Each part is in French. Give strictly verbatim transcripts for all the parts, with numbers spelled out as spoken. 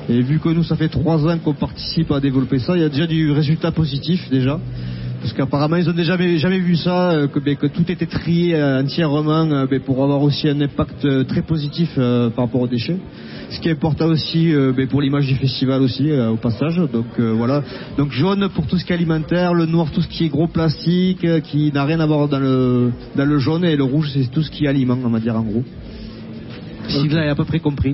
Et vu que nous, ça fait trois ans qu'on participe à développer ça, il y a déjà du résultat positif déjà. Parce qu'apparemment, ils ont déjà jamais, jamais vu ça, euh, que, ben, que tout était trié euh, entièrement euh, ben, pour avoir aussi un impact euh, très positif euh, par rapport aux déchets. Ce qui est important aussi euh, ben, pour l'image du festival aussi, euh, au passage. Donc euh, voilà. Donc jaune pour tout ce qui est alimentaire, le noir tout ce qui est gros plastique, euh, qui n'a rien à voir dans le, dans le jaune, et le rouge c'est tout ce qui est aliment, on va dire en gros. Si okay. Vous avez à peu près compris.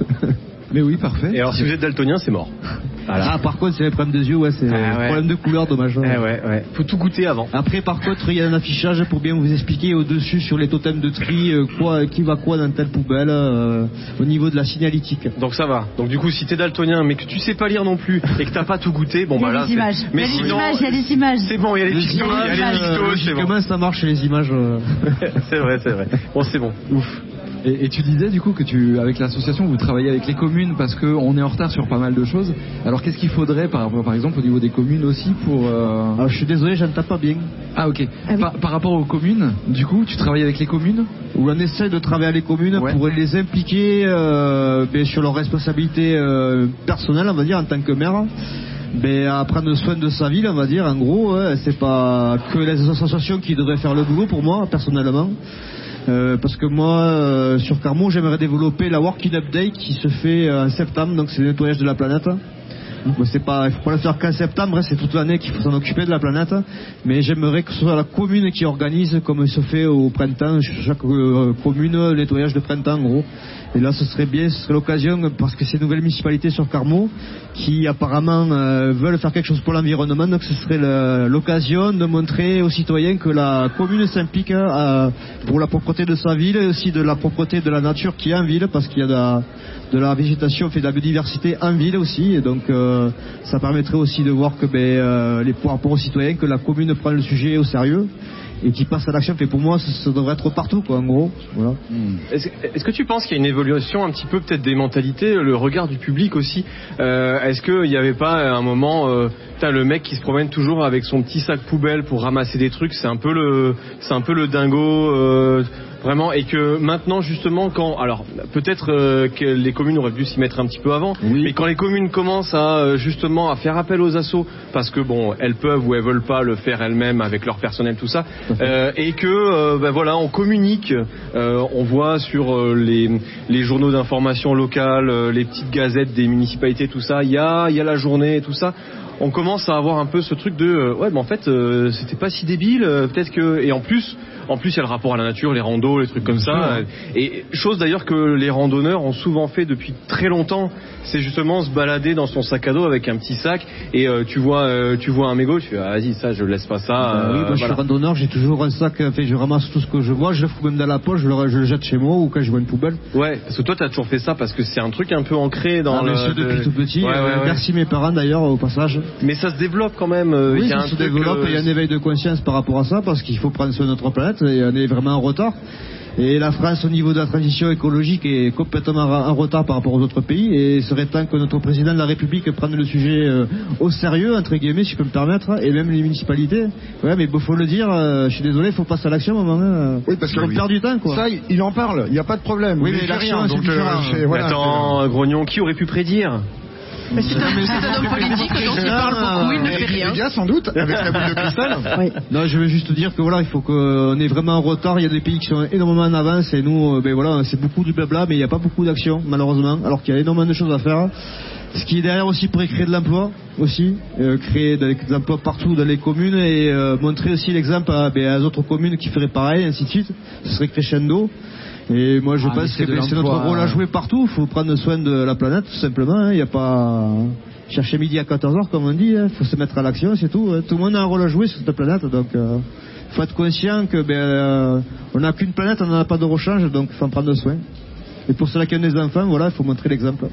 Mais oui, parfait. Et alors si vous êtes daltonien, c'est mort. Voilà. Ah, par contre, c'est les problèmes des yeux, ouais, c'est ah, ouais. problème de couleur, dommage. Ouais, ouais, ouais. Faut tout goûter avant. Après, par contre, il y a un affichage pour bien vous expliquer au-dessus sur les totems de tri, euh, quoi, qui va quoi dans telle poubelle, euh, au niveau de la signalétique. Donc ça va. Donc du coup, si t'es daltonien, mais que tu sais pas lire non plus, et que t'as pas tout goûté, bon bah là. Il y a des images. Mais il y a des images, il y a des images. C'est bon, il y a les petites images, il y a les pictos, c'est bon. Comment ça marche les images euh... C'est vrai, c'est vrai. Bon, c'est bon. Ouf. Et, et tu disais du coup que tu, avec l'association, vous travaillez avec les communes parce qu'on est en retard sur pas mal de choses. Alors qu'est-ce qu'il faudrait par, par exemple au niveau des communes aussi pour... Euh... Alors je suis désolé, je ne tape pas bien. Ah ok. Ah, oui. par, par rapport aux communes, du coup, tu travailles avec les communes? Où on essaie de travailler avec les communes ouais. pour les impliquer euh, ben, sur leurs responsabilités euh, personnelles, on va dire, en tant que maire. Ben, à prendre soin de sa ville, on va dire, en gros, ouais, c'est pas que les associations qui devraient faire le boulot pour moi, personnellement. Euh, parce que moi, euh, sur Carmaux, j'aimerais développer la Working Update qui se fait euh, en septembre, donc c'est le nettoyage de la planète. Bon, c'est pas, il faut pas le faire qu'en septembre, c'est toute l'année qu'il faut s'en occuper de la planète. Mais j'aimerais que ce soit la commune qui organise, comme il se fait au printemps, chaque euh, commune, le nettoyage de printemps, en gros. Et là, ce serait bien, ce serait l'occasion, parce que c'est une nouvelle municipalité sur Carmaux, qui apparemment euh, veulent faire quelque chose pour l'environnement, donc ce serait le, l'occasion de montrer aux citoyens que la commune s'implique euh, pour la propreté de sa ville, et aussi de la propreté de la nature qui est en ville, parce qu'il y a de la, de la végétation, fait de la biodiversité en ville aussi, et donc euh, ça permettrait aussi de voir que ben, euh, les, par rapport aux citoyens, que la commune prend le sujet au sérieux et qui passe à l'action. Et pour moi, ça, ça devrait être partout, quoi, en gros. Voilà. Mmh. Est-ce, est-ce que tu penses qu'il y a une évolution un petit peu peut-être des mentalités, le regard du public aussi euh, Est-ce qu'il n'y avait pas un moment, euh, t'as le mec qui se promène toujours avec son petit sac poubelle pour ramasser des trucs, c'est un peu le, c'est un peu le dingo. Euh, Vraiment, et que maintenant justement quand, alors peut-être euh, que les communes auraient dû s'y mettre un petit peu avant, oui. mais quand les communes commencent à justement à faire appel aux assos, parce que bon, elles peuvent ou elles veulent pas le faire elles-mêmes avec leur personnel, tout ça, euh, et que euh, ben voilà, on communique, euh, on voit sur euh, les les journaux d'information locales, euh, les petites gazettes des municipalités, tout ça, il y a il y a la journée et tout ça. On commence à avoir un peu ce truc de euh, ouais, mais en fait euh, c'était pas si débile, euh, peut-être que, et en plus en plus il y a le rapport à la nature, les randos, les trucs comme ça, euh, et chose d'ailleurs que les randonneurs ont souvent fait depuis très longtemps, c'est justement se balader dans son sac à dos avec un petit sac, et euh, tu vois euh, tu vois un mégot, tu fais ah, vas-y, ça je laisse pas ça. Euh, oui, moi voilà. je suis randonneur, j'ai toujours un sac, fait, je ramasse tout ce que je vois, je le fous même dans la poche, je le, je le jette chez moi ou quand je vois une poubelle. Ouais, parce que toi t'as toujours fait ça parce que c'est un truc un peu ancré dans ah, le. C'est depuis de... tout petit. Ouais, ouais, euh, ouais. Merci mes parents d'ailleurs au passage. Mais ça se développe quand même. Euh, oui, y a ça un se truc, développe euh... et il y a un éveil de conscience par rapport à ça, parce qu'il faut prendre soin de notre planète et on est vraiment en retard. Et la France au niveau de la transition écologique est complètement en retard par rapport aux autres pays, et il serait temps que notre président de la République prenne le sujet euh, au sérieux, entre guillemets, si je peux me permettre, et même les municipalités. Ouais, mais il faut le dire, euh, je suis désolé, il faut passer à l'action à un moment. Euh, oui, parce qu'on oui. perd du temps, quoi. Ça, il en parle, il n'y a pas de problème. Oui, mais, mais l'action, rien, c'est donc, différent. Euh, voilà, attends, Grognon, qui aurait pu prédire? Mais c'est un, c'est un homme politique, donc il parle beaucoup, il ne fait rien. Il y a sans doute, avec la boule de cristal. Oui. Non, je veux juste dire que voilà, il faut qu'on est vraiment en retard. Il y a des pays qui sont énormément en avance, et nous, ben voilà, c'est beaucoup du blabla, mais il n'y a pas beaucoup d'action, malheureusement, alors qu'il y a énormément de choses à faire. Ce qui est derrière aussi pourrait créer de l'emploi, aussi, euh, créer des emplois partout dans les communes, et euh, montrer aussi l'exemple à, ben, aux autres communes qui feraient pareil, ainsi de suite. Ce serait crescendo. Et moi je ah, pense que c'est notre rôle à jouer partout. Il faut prendre soin de la planète, tout simplement. Il n'y a pas chercher midi à quatorze heures comme on dit. Il faut se mettre à l'action, c'est tout. Tout le monde a un rôle à jouer sur cette planète, donc il euh, faut être conscient que ben euh, on n'a qu'une planète, on n'en a pas de rechange, donc il faut en prendre soin. Et pour ceux qui ont des enfants, voilà, il faut montrer l'exemple.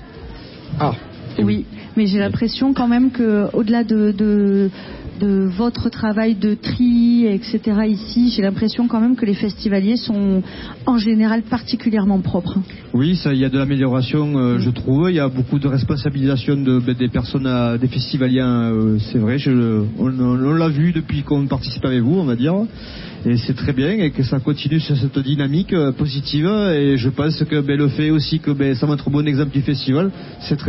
Ah oui, mais j'ai l'impression quand même que au-delà de, de de votre travail de tri, et cetera ici, j'ai l'impression quand même que les festivaliers sont en général particulièrement propres. Oui, ça, il y a de l'amélioration, euh, je trouve. Il y a beaucoup de responsabilisation de, de, des personnes, à, des festivaliers, euh, c'est vrai. Je, on, on l'a vu depuis qu'on participe avec vous, on va dire. Et c'est très bien, et que ça continue sur cette dynamique euh, positive. Et je pense que ben, le fait aussi que ben, ça montre un bon exemple du festival, c'est très